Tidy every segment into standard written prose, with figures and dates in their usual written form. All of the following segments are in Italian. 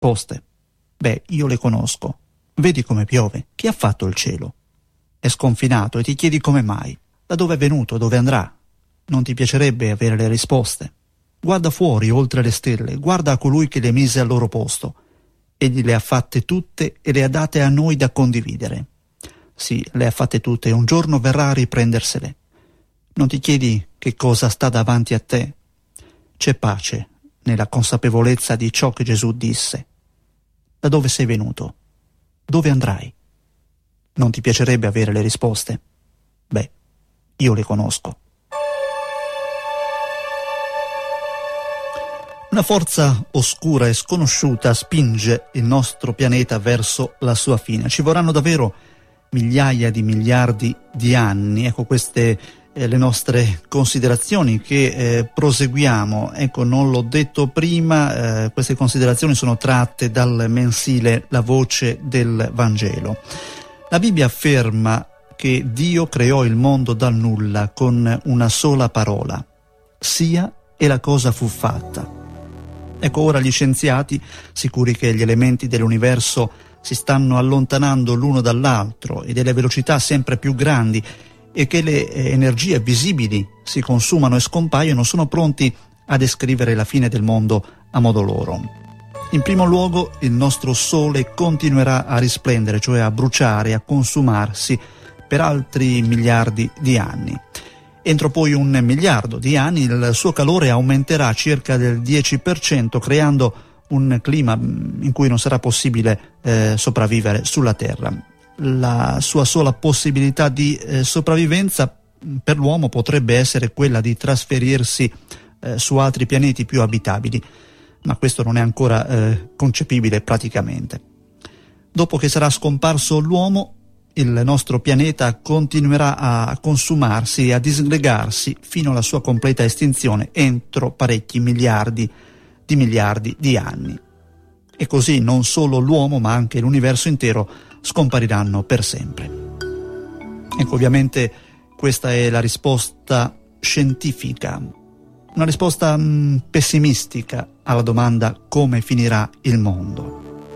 risposte? Beh, io le conosco. Vedi come piove? Chi ha fatto il cielo? È sconfinato e ti chiedi come mai? Da dove è venuto? Dove andrà? Non ti piacerebbe avere le risposte? Guarda fuori, oltre le stelle, guarda a colui che le mise al loro posto. Egli le ha fatte tutte e le ha date a noi da condividere. Sì, le ha fatte tutte e un giorno verrà a riprendersele. Non ti chiedi che cosa sta davanti a te? C'è pace nella consapevolezza di ciò che Gesù disse. Da dove sei venuto? Dove andrai? Non ti piacerebbe avere le risposte? Beh, io le conosco. Una forza oscura e sconosciuta spinge il nostro pianeta verso la sua fine. Ci vorranno davvero migliaia di miliardi di anni. Ecco, queste le nostre considerazioni che proseguiamo. Ecco, non l'ho detto prima, queste considerazioni sono tratte dal mensile La Voce del Vangelo. La Bibbia afferma che Dio creò il mondo dal nulla con una sola parola: sia, e la cosa fu fatta. Ecco, ora gli scienziati, sicuri che gli elementi dell'universo si stanno allontanando l'uno dall'altro e delle velocità sempre più grandi e che le energie visibili si consumano e scompaiono, sono pronti a descrivere la fine del mondo a modo loro. In primo luogo, il nostro Sole continuerà a risplendere, cioè a bruciare, a consumarsi per altri miliardi di anni. Entro poi 1 miliardo di anni il suo calore aumenterà circa del 10%, creando un clima in cui non sarà possibile sopravvivere sulla Terra. La sua sola possibilità di sopravvivenza per l'uomo potrebbe essere quella di trasferirsi su altri pianeti più abitabili, ma questo non è ancora concepibile praticamente. Dopo che sarà scomparso l'uomo, il nostro pianeta continuerà a consumarsi e a disgregarsi fino alla sua completa estinzione entro parecchi miliardi di anni. E così non solo l'uomo ma anche l'universo intero scompariranno per sempre. Ecco, ovviamente questa è la risposta scientifica, una risposta pessimistica alla domanda come finirà il mondo.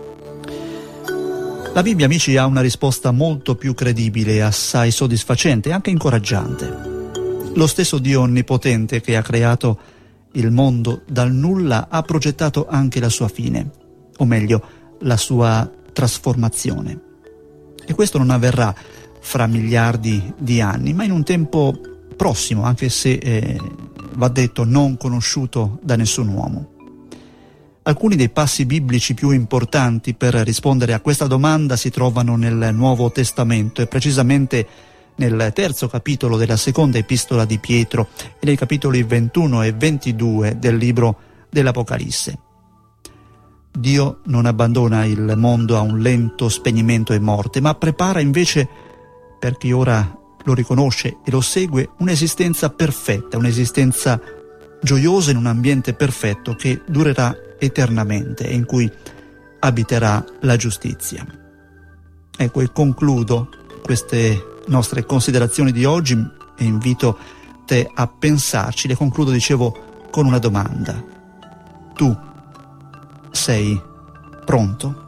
La Bibbia, amici, ha una risposta molto più credibile, assai soddisfacente e anche incoraggiante. Lo stesso Dio onnipotente che ha creato il mondo dal nulla ha progettato anche la sua fine, o meglio, la sua trasformazione. E questo non avverrà fra miliardi di anni, ma in un tempo prossimo, anche se va detto non conosciuto da nessun uomo. Alcuni dei passi biblici più importanti per rispondere a questa domanda si trovano nel Nuovo Testamento e precisamente nel 3° capitolo della 2ª epistola di Pietro e nei capitoli 21 e 22 del libro dell'Apocalisse. Dio non abbandona il mondo a un lento spegnimento e morte, ma prepara invece, per chi ora lo riconosce e lo segue, un'esistenza perfetta, un'esistenza gioiosa in un ambiente perfetto che durerà eternamente e in cui abiterà la giustizia. Ecco, e concludo queste nostre considerazioni di oggi e invito te a pensarci. Le concludo, dicevo, con una domanda. Tu sei pronto?